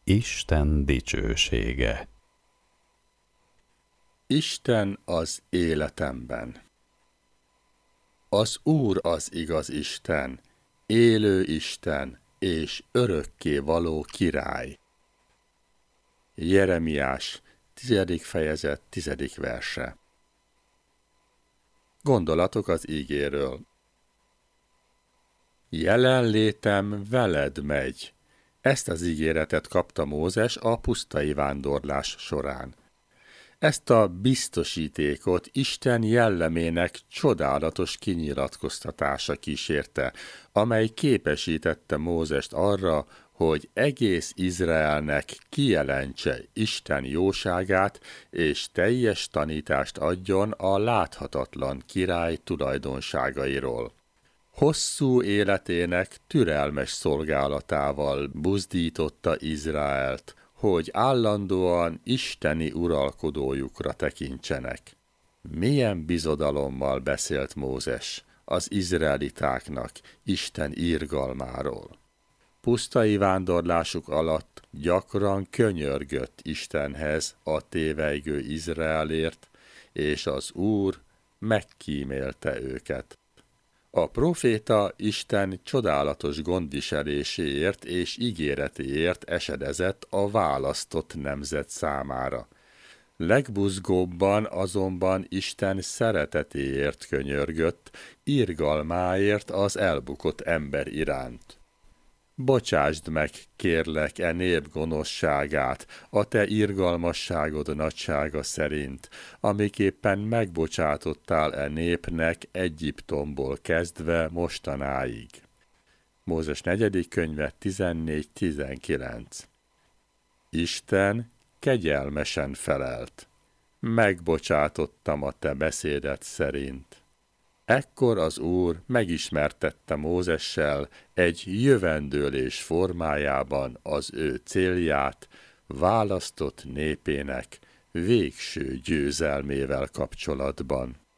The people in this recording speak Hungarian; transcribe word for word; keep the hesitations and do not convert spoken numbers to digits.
Isten dicsősége. Isten az életemben. Az Úr az igaz Isten, élő Isten és örökké való király. Jeremiás, tizedik fejezet, tizedik verse. Gondolatok az ígéről. Jelenlétem veled megy. Ezt az ígéretet kapta Mózes a pusztai vándorlás során. Ezt a biztosítékot Isten jellemének csodálatos kinyilatkoztatása kísérte, amely képesítette Mózest arra, hogy egész Izraelnek kijelentse Isten jóságát, és teljes tanítást adjon a láthatatlan király tulajdonságairól. Hosszú életének türelmes szolgálatával buzdította Izraelt, hogy állandóan isteni uralkodójukra tekintsenek. Milyen bizodalommal beszélt Mózes az izraelitáknak Isten irgalmáról. Pusztai vándorlásuk alatt gyakran könyörgött Istenhez a tévejgő Izraelért, és az Úr megkímélte őket. A próféta Isten csodálatos gondviseléséért és ígéretéért esedezett a választott nemzet számára. Legbuzgóbban azonban Isten szeretetéért könyörgött, irgalmáért az elbukott ember iránt. Bocsásd meg, kérlek, e nép gonoszságát, a te irgalmasságod nagysága szerint, amiképpen megbocsátottál e népnek Egyiptomból kezdve mostanáig. Mózes negyedik könyve tizennégy tizenkilenc. Isten kegyelmesen felelt. Megbocsátottam a te beszédet szerint. Ekkor az Úr megismertette Mózessel egy jövendőlés formájában az ő célját, választott népének végső győzelmével kapcsolatban.